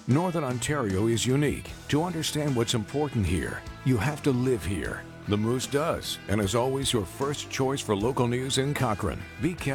Northern Ontario is unique. To understand what's important here, you have to live here. The Moose does, and is always your first choice for local news in Cochrane. Be careful.